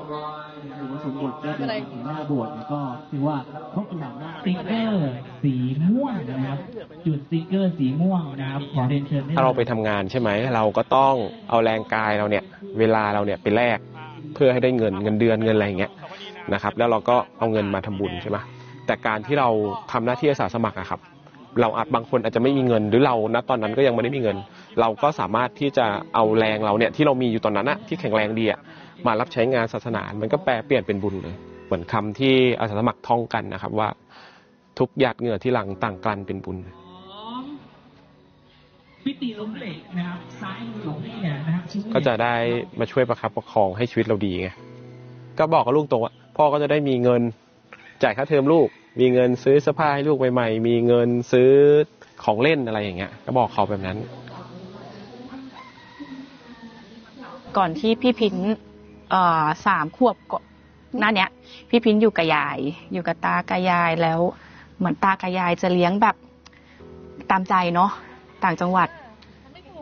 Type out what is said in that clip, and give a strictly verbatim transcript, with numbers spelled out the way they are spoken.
หรือว่าสมบทก็เป็นถึงหน้าบวชก็ถือว่าครบทุกอย่างสติ๊กเกอร์สีม่วงนะครับจุดสติ๊กเกอร์สีม่วงนะครับขอเรียนเชิญถ้าเราไปทำงานใช่ไหมเราก็ต้องเอาแรงกายเราเนี่ยเวลาเราเนี่ยไปแลกเพื่อให้ได้เงินเงินเดือนเงินอะไรอย่างเงี้ยนะครับแล้วเราก็เอาเงินมาทำบุญใช่ไหมแต่การที่เราทำหน้าที่อาสาสมัครอะครับเราอาจบางคนอาจจะไม่มีเงินหรือเราณตอนนั้นก็ยังไม่ได้มีเงินเราก็สามารถที่จะเอาแรงเราเนี่ยที่เรามีอยู่ตอนนั้นอะที่แข็งแรงดีอะมารับใช้งานศาสนามันก็แปลเปลี่ยนเป็นบุญเลยเหมือนคำที่อาสาสมัครท่องกันนะครับว่าทุกหยาดเหงื่อที่หลั่งต่างกลั่นเป็นบุญพิธีล้มเหล็กนะครับซ้ายมือของพี่เนี่ยนะครับก็จะได้มาช่วยประคับประคองให้ชีวิตเราดีไงก็บอกกับลูกตรงว่าพ่อก็จะได้มีเงินจ่ายค่าเทอมลูกมีเงินซื้อเสื้อผ้าให้ลูกใหม่ๆมีเงินซื้อของเล่นอะไรอย่างเงี้ยก็บอกเขาแบบนั้นก่อนที่พี่พินเอ่อสามขวบหน้าเนี้ยพี่พินอยู่กับยายอยู่กับตากับยายแล้วเหมือนตากับยายจะเลี้ยงแบบตามใจเนาะต่างจังหวัด